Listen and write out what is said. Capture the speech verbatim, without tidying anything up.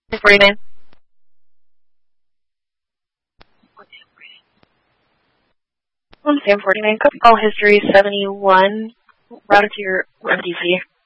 forty-nine. One Sam forty-nine. Call history seventy-one. Routed to your M D C.